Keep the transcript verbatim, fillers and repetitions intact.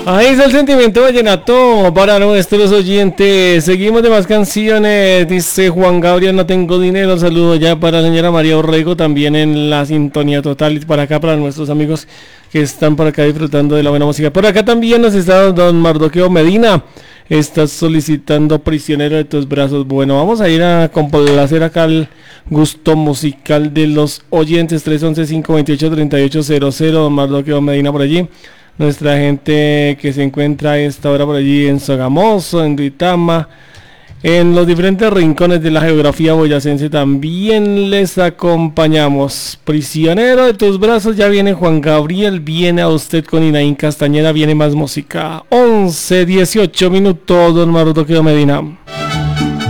Ahí está el sentimiento vallenato para nuestros oyentes. Seguimos de más canciones. Dice Juan Gabriel, no tengo dinero. Saludo ya para la señora María Orrego, también en la sintonía total. Y para acá, para nuestros amigos que están por acá disfrutando de la buena música. Por acá también nos está don Mardoqueo Medina. Estás solicitando Prisionero de tus brazos. Bueno, vamos a ir a complacer acá el gusto musical de los oyentes. tres once, cinco veintiocho, treinta y ocho cero cero. Don Mardoqueo Medina por allí. Nuestra gente que se encuentra a esta hora por allí en Sogamoso, en Duitama, en los diferentes rincones de la geografía boyacense, también les acompañamos. Prisionero de tus brazos, ya viene Juan Gabriel, viene a usted con Inaín Castañeda, viene más música. once, dieciocho minutos, don Mardoqueo Medina.